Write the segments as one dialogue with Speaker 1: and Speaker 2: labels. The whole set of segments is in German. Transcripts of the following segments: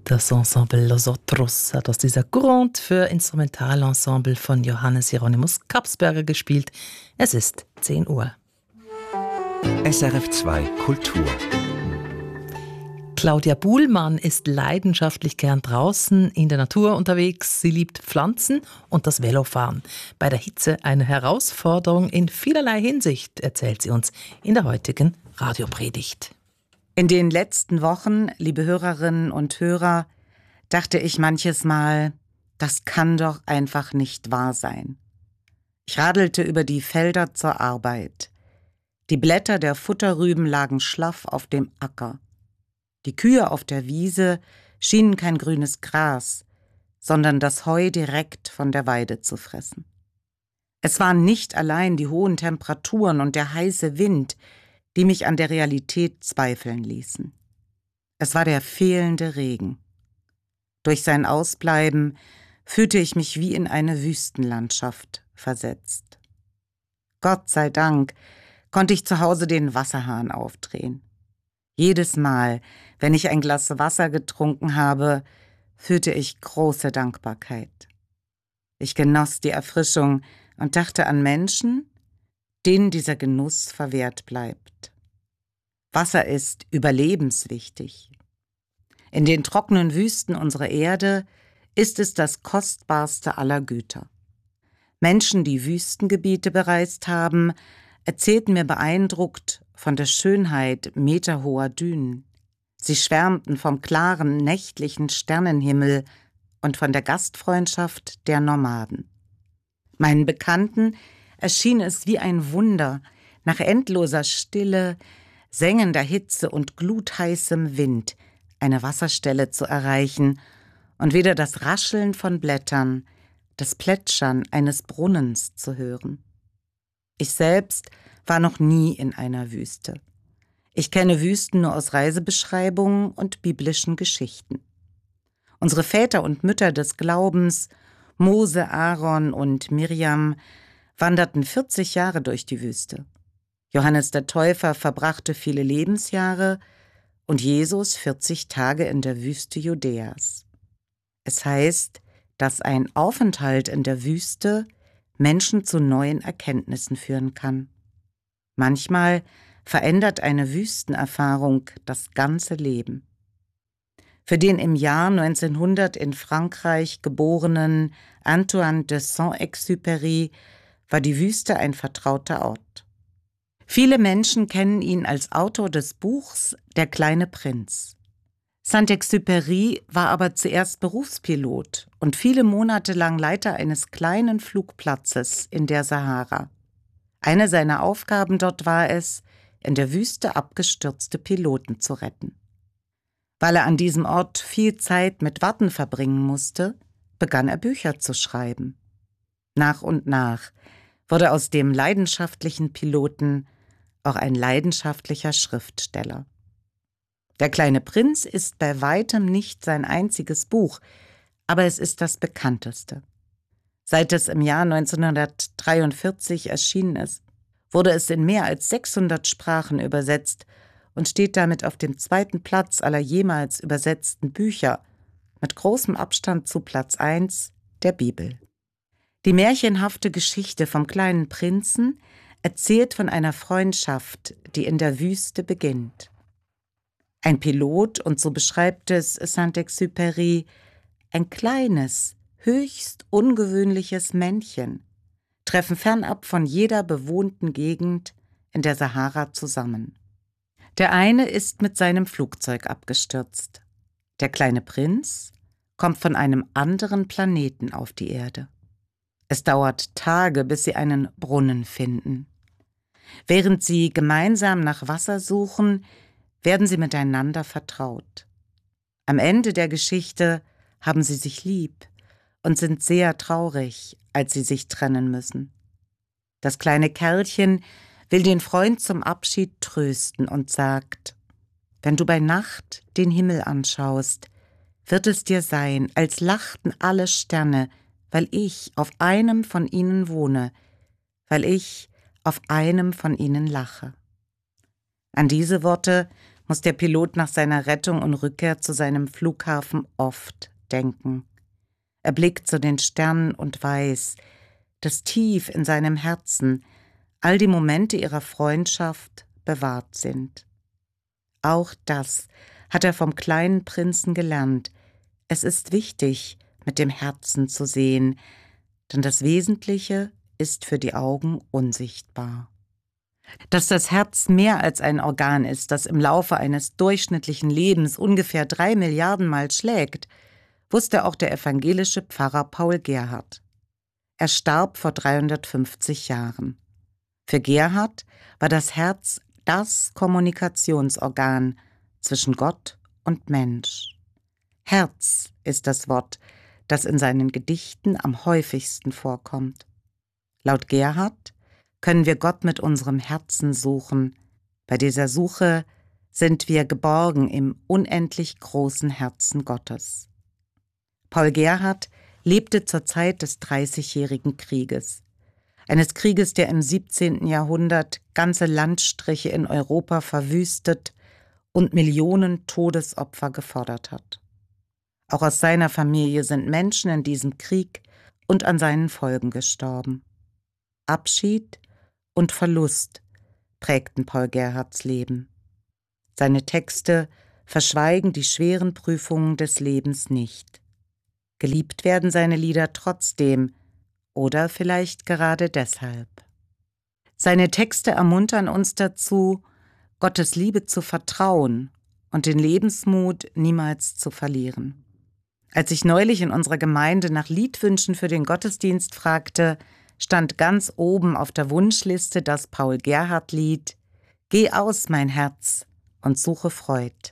Speaker 1: Das Ensemble Los Otros hat aus dieser Courante für Instrumentalensemble von Johannes Hieronymus Kapsberger gespielt. Es ist 10 Uhr.
Speaker 2: SRF 2 Kultur.
Speaker 1: Claudia Buhlmann ist leidenschaftlich gern draußen in der Natur unterwegs. Sie liebt Pflanzen und das Velofahren. Bei der Hitze eine Herausforderung in vielerlei Hinsicht, erzählt sie uns in der heutigen Radiopredigt.
Speaker 3: In den letzten Wochen, liebe Hörerinnen und Hörer, dachte ich manches Mal, das kann doch einfach nicht wahr sein. Ich radelte über die Felder zur Arbeit. Die Blätter der Futterrüben lagen schlaff auf dem Acker. Die Kühe auf der Wiese schienen kein grünes Gras, sondern das Heu direkt von der Weide zu fressen. Es waren nicht allein die hohen Temperaturen und der heiße Wind, die mich an der Realität zweifeln ließen. Es war der fehlende Regen. Durch sein Ausbleiben fühlte ich mich wie in eine Wüstenlandschaft versetzt. Gott sei Dank konnte ich zu Hause den Wasserhahn aufdrehen. Jedes Mal, wenn ich ein Glas Wasser getrunken habe, fühlte ich große Dankbarkeit. Ich genoss die Erfrischung und dachte an Menschen, denen dieser Genuss verwehrt bleibt. Wasser ist überlebenswichtig. In den trockenen Wüsten unserer Erde ist es das kostbarste aller Güter. Menschen, die Wüstengebiete bereist haben, erzählten mir beeindruckt von der Schönheit meterhoher Dünen. Sie schwärmten vom klaren, nächtlichen Sternenhimmel und von der Gastfreundschaft der Nomaden. Meinen Bekannten erschien es wie ein Wunder, nach endloser Stille, sengender Hitze und glutheißem Wind eine Wasserstelle zu erreichen und wieder das Rascheln von Blättern, das Plätschern eines Brunnens zu hören. Ich selbst war noch nie in einer Wüste. Ich kenne Wüsten nur aus Reisebeschreibungen und biblischen Geschichten. Unsere Väter und Mütter des Glaubens, Mose, Aaron und Miriam, wanderten 40 Jahre durch die Wüste. Johannes der Täufer verbrachte viele Lebensjahre und Jesus 40 Tage in der Wüste Judäas. Es heißt, dass ein Aufenthalt in der Wüste Menschen zu neuen Erkenntnissen führen kann. Manchmal verändert eine Wüstenerfahrung das ganze Leben. Für den im Jahr 1900 in Frankreich geborenen Antoine de Saint-Exupéry war die Wüste ein vertrauter Ort. Viele Menschen kennen ihn als Autor des Buchs Der kleine Prinz. Saint-Exupéry war aber zuerst Berufspilot und viele Monate lang Leiter eines kleinen Flugplatzes in der Sahara. Eine seiner Aufgaben dort war es, in der Wüste abgestürzte Piloten zu retten. Weil er an diesem Ort viel Zeit mit Warten verbringen musste, begann er Bücher zu schreiben. Nach und nach wurde aus dem leidenschaftlichen Piloten auch ein leidenschaftlicher Schriftsteller. Der kleine Prinz ist bei weitem nicht sein einziges Buch, aber es ist das bekannteste. Seit es im Jahr 1943 erschienen ist, wurde es in mehr als 600 Sprachen übersetzt und steht damit auf dem 2. Platz aller jemals übersetzten Bücher, mit großem Abstand zu Platz 1 der Bibel. Die märchenhafte Geschichte vom kleinen Prinzen erzählt von einer Freundschaft, die in der Wüste beginnt. Ein Pilot, und so beschreibt es Saint-Exupéry, ein kleines, höchst ungewöhnliches Männchen, treffen fernab von jeder bewohnten Gegend in der Sahara zusammen. Der eine ist mit seinem Flugzeug abgestürzt. Der kleine Prinz kommt von einem anderen Planeten auf die Erde. Es dauert Tage, bis sie einen Brunnen finden. Während sie gemeinsam nach Wasser suchen, werden sie miteinander vertraut. Am Ende der Geschichte haben sie sich lieb und sind sehr traurig, als sie sich trennen müssen. Das kleine Kerlchen will den Freund zum Abschied trösten und sagt: Wenn du bei Nacht den Himmel anschaust, wird es dir sein, als lachten alle Sterne, weil ich auf einem von ihnen wohne, weil ich auf einem von ihnen lache. An diese Worte muss der Pilot nach seiner Rettung und Rückkehr zu seinem Flughafen oft denken. Er blickt zu den Sternen und weiß, dass tief in seinem Herzen all die Momente ihrer Freundschaft bewahrt sind. Auch das hat er vom kleinen Prinzen gelernt. Es ist wichtig, mit dem Herzen zu sehen, denn das Wesentliche ist für die Augen unsichtbar. Dass das Herz mehr als ein Organ ist, das im Laufe eines durchschnittlichen Lebens ungefähr 3 Milliarden Mal schlägt, wusste auch der evangelische Pfarrer Paul Gerhardt. Er starb vor 350 Jahren. Für Gerhardt war das Herz das Kommunikationsorgan zwischen Gott und Mensch. Herz ist das Wort, das in seinen Gedichten am häufigsten vorkommt. Laut Gerhardt können wir Gott mit unserem Herzen suchen. Bei dieser Suche sind wir geborgen im unendlich großen Herzen Gottes. Paul Gerhardt lebte zur Zeit des Dreißigjährigen Krieges. Eines Krieges, der im 17. Jahrhundert ganze Landstriche in Europa verwüstet und Millionen Todesopfer gefordert hat. Auch aus seiner Familie sind Menschen in diesem Krieg und an seinen Folgen gestorben. Abschied und Verlust prägten Paul Gerhardts Leben. Seine Texte verschweigen die schweren Prüfungen des Lebens nicht. Geliebt werden seine Lieder trotzdem oder vielleicht gerade deshalb. Seine Texte ermuntern uns dazu, Gottes Liebe zu vertrauen und den Lebensmut niemals zu verlieren. Als ich neulich in unserer Gemeinde nach Liedwünschen für den Gottesdienst fragte, stand ganz oben auf der Wunschliste das Paul-Gerhardt-Lied »Geh aus, mein Herz, und suche Freud«.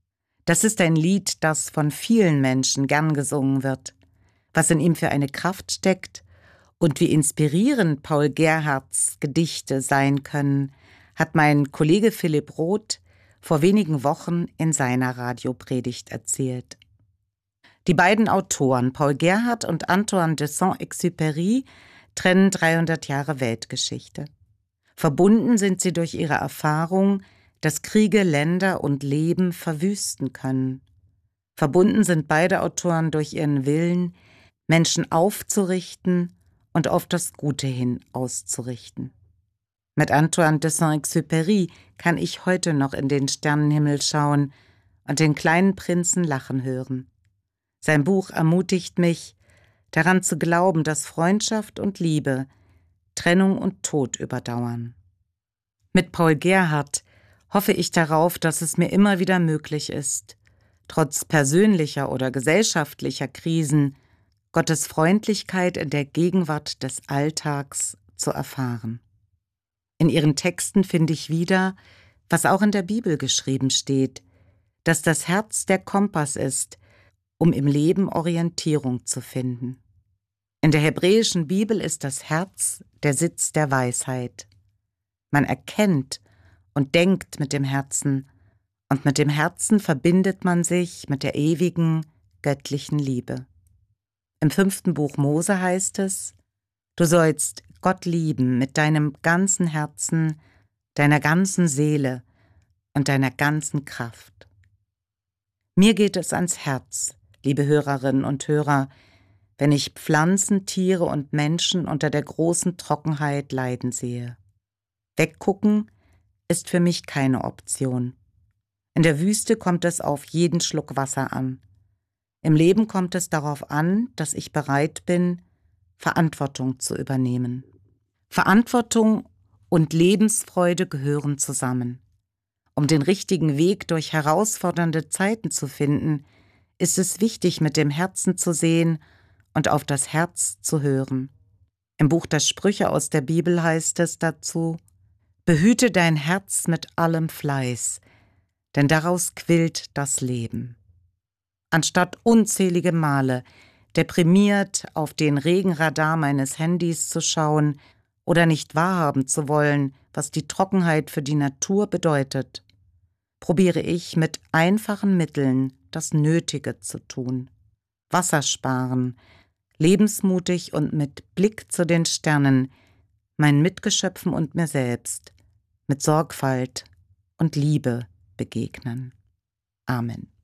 Speaker 3: Das ist ein Lied, das von vielen Menschen gern gesungen wird. Was in ihm für eine Kraft steckt und wie inspirierend Paul Gerhardts Gedichte sein können, hat mein Kollege Philipp Roth vor wenigen Wochen in seiner Radiopredigt erzählt. Die beiden Autoren, Paul Gerhardt und Antoine de Saint-Exupéry, trennen 300 Jahre Weltgeschichte. Verbunden sind sie durch ihre Erfahrung, dass Kriege Länder und Leben verwüsten können. Verbunden sind beide Autoren durch ihren Willen, Menschen aufzurichten und auf das Gute hin auszurichten. Mit Antoine de Saint-Exupéry kann ich heute noch in den Sternenhimmel schauen und den kleinen Prinzen lachen hören. Sein Buch ermutigt mich, daran zu glauben, dass Freundschaft und Liebe Trennung und Tod überdauern. Mit Paul Gerhardt hoffe ich darauf, dass es mir immer wieder möglich ist, trotz persönlicher oder gesellschaftlicher Krisen Gottes Freundlichkeit in der Gegenwart des Alltags zu erfahren. In ihren Texten finde ich wieder, was auch in der Bibel geschrieben steht, dass das Herz der Kompass ist, um im Leben Orientierung zu finden. In der hebräischen Bibel ist das Herz der Sitz der Weisheit. Man erkennt und denkt mit dem Herzen, und mit dem Herzen verbindet man sich mit der ewigen, göttlichen Liebe. Im 5. Buch Mose heißt es: Du sollst Gott lieben mit deinem ganzen Herzen, deiner ganzen Seele und deiner ganzen Kraft. Mir geht es ans Herz, liebe Hörerinnen und Hörer, wenn ich Pflanzen, Tiere und Menschen unter der großen Trockenheit leiden sehe. Weggucken ist für mich keine Option. In der Wüste kommt es auf jeden Schluck Wasser an. Im Leben kommt es darauf an, dass ich bereit bin, Verantwortung zu übernehmen. Verantwortung und Lebensfreude gehören zusammen. Um den richtigen Weg durch herausfordernde Zeiten zu finden, ist es wichtig, mit dem Herzen zu sehen und auf das Herz zu hören. Im Buch der Sprüche aus der Bibel heißt es dazu: Behüte dein Herz mit allem Fleiß, denn daraus quillt das Leben. Anstatt unzählige Male deprimiert auf den Regenradar meines Handys zu schauen oder nicht wahrhaben zu wollen, was die Trockenheit für die Natur bedeutet, probiere ich mit einfachen Mitteln das Nötige zu tun. Wasser sparen, lebensmutig und mit Blick zu den Sternen, meinen Mitgeschöpfen und mir selbst, mit Sorgfalt und Liebe begegnen. Amen.